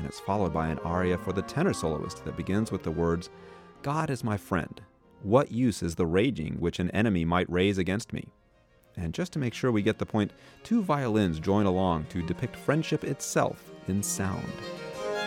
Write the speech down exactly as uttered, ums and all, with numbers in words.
it's followed by an aria for the tenor soloist that begins with the words, "God is my friend. What use is the raging which an enemy might raise against me?" And just to make sure we get the point, two violins join along to depict friendship itself in sound.